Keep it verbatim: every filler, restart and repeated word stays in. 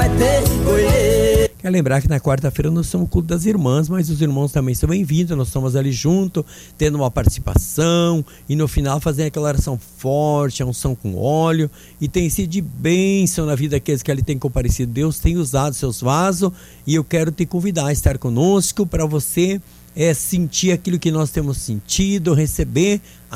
vai ter que colher. Quero lembrar que na quarta-feira nós somos o culto das irmãs, mas os irmãos também são bem-vindos, nós estamos ali junto, tendo uma participação, e no final fazendo aquela oração forte, a unção com óleo, e tem sido de bênção na vida daqueles que ali têm comparecido. Deus tem usado seus vasos, e eu quero te convidar a estar conosco para você é, sentir aquilo que nós temos sentido, receber